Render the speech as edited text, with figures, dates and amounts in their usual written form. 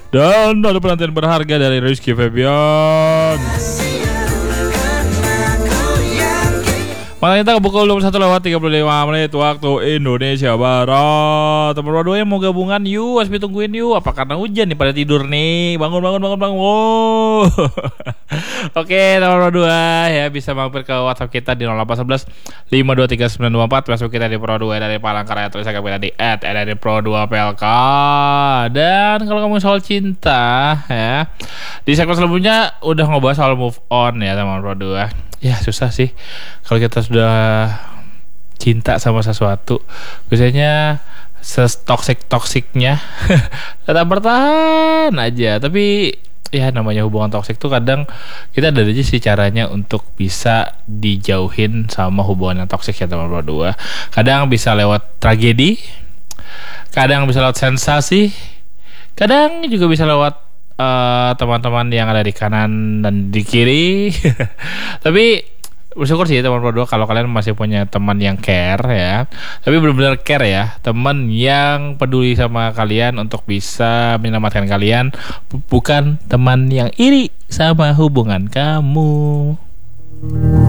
Dan ada penantian berharga dari Rizky Febian. Malam kita ke pukul 21:35 waktu Indonesia Barat. Teman berdua yang mau gabungan yuk, Asmi tungguin yuk. Apa karena hujan nih pada tidur nih? Bangun. Wow. Oke, teman berdua ya bisa mampir ke WhatsApp kita di 0811 5239924. Facebook kita di Pro2 dari Palangkaraya, tulis agak kita di @pro2plk. Dan kalau kamu soal cinta ya, di segmen sebelumnya udah ngobrol soal move on ya teman berdua. Ya susah sih kalau kita sudah cinta sama sesuatu, biasanya toksik-toksiknya tetap bertahan aja. Tapi ya namanya hubungan toksik tuh kadang kita ada aja sih caranya untuk bisa dijauhin sama hubungan yang toksik ya teman berdua. Kadang bisa lewat tragedi, kadang bisa lewat sensasi, kadang juga bisa lewat teman-teman yang ada di kanan dan di kiri. Tapi bersyukur sih teman berdua kalau kalian masih punya teman yang care ya. Tapi benar-benar care ya, teman yang peduli sama kalian untuk bisa menyelamatkan kalian, bukan teman yang iri sama hubungan kamu.